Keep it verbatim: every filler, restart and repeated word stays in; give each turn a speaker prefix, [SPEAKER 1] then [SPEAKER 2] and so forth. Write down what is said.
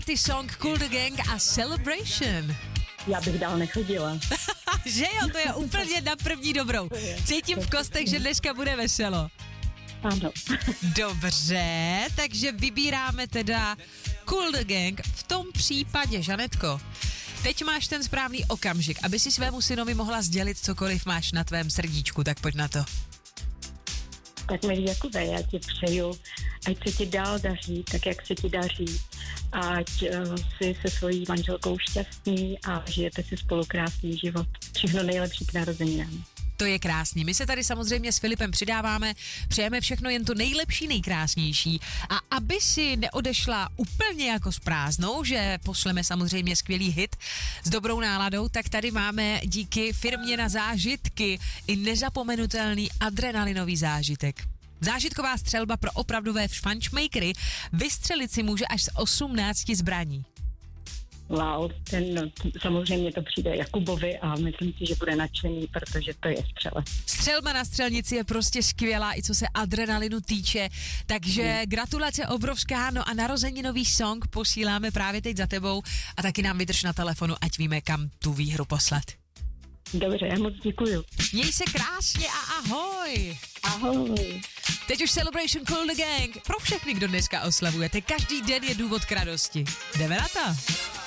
[SPEAKER 1] party song Cool the Gang a Celebration.
[SPEAKER 2] Já bych dál nechodila.
[SPEAKER 1] Že jo, to je úplně na první dobrou. Cítím v kostech, že dneska bude veselo.
[SPEAKER 2] Ano.
[SPEAKER 1] Dobře, takže vybíráme teda Cool the Gang. V tom případě, Žanetko, teď máš ten správný okamžik, aby si svému synovi mohla sdělit cokoliv máš na tvém srdíčku, tak pojď na to.
[SPEAKER 2] Tak milý Jakube, já ti přeju, ať se ti dál daří, tak jak se ti daří, ať uh, jsi se svojí manželkou šťastný a žijete si spolu krásný život. Všechno nejlepší k narozeninám.
[SPEAKER 1] To je krásný. My se tady samozřejmě s Filipem přidáváme, přejeme všechno jen to nejlepší, nejkrásnější. A aby si neodešla úplně jako s prázdnou, že pošleme samozřejmě skvělý hit s dobrou náladou, tak tady máme díky firmě Na zážitky i nezapomenutelný adrenalinový zážitek. Zážitková střelba pro opravdové švančmejkry vystřelit si může až z osmnácti zbraní.
[SPEAKER 2] Wow, ten, no, samozřejmě to přijde Jakubovi a myslím si, že bude nadšený, protože to je střele.
[SPEAKER 1] Střelba na střelnici je prostě skvělá, i co se adrenalinu týče, takže mm. gratulace obrovská, no a narozeninový song posíláme právě teď za tebou a taky nám vydrž na telefonu, ať víme, kam tu výhru poslat.
[SPEAKER 2] Dobře, já moc děkuju.
[SPEAKER 1] Měj se krásně a ahoj!
[SPEAKER 2] Ahoj!
[SPEAKER 1] Teď už Celebration Cool the Gang pro všechny, kdo dneska oslavujete. Každý den je důvod k radosti. Jdeme na to!